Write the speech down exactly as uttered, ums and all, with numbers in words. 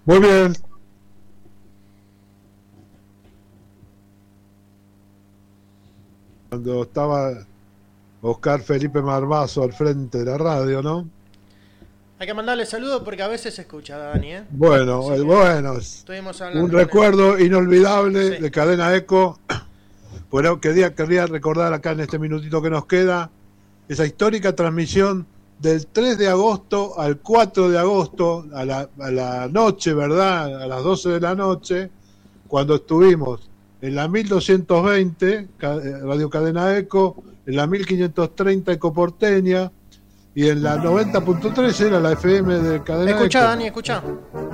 Muy bien. Cuando estaba Oscar Felipe Marmazo al frente de la radio, ¿no? Hay que mandarle saludos porque a veces se escucha, Dani, ¿eh? Bueno, eh, bueno, es un recuerdo él. inolvidable sí. de Cadena Eco. Bueno, quería, quería recordar acá en este minutito que nos queda esa histórica transmisión del tres de agosto al cuatro de agosto a la, a la noche, ¿verdad? A las doce de la noche, cuando estuvimos en la mil doscientos veinte, Radio Cadena Eco, en la mil quinientos treinta Ecoporteña, y en la noventa punto tres era la F M de Cadena Escuchá, Eco. Dani, escuchá.